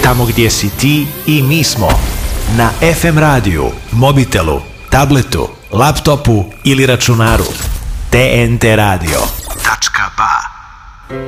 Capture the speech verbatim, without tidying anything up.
Tamo gdje si ti i mi smo. Na ef em radiju, mobitelu, tabletu, laptopu ili računaru. te en te radio. Tačka ba.